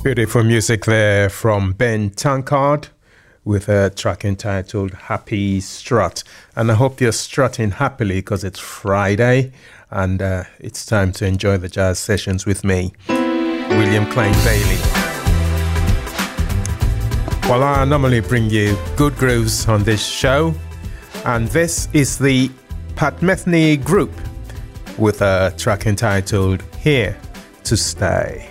Beautiful music there from Ben Tankard with a track entitled Happy Strut. And I hope you're strutting happily because it's Friday and it's time to enjoy the jazz sessions with me, William Klein Bailey. Well, I normally bring you good grooves on this show, and this is the Pat Metheny Group with a track entitled Here to Stay.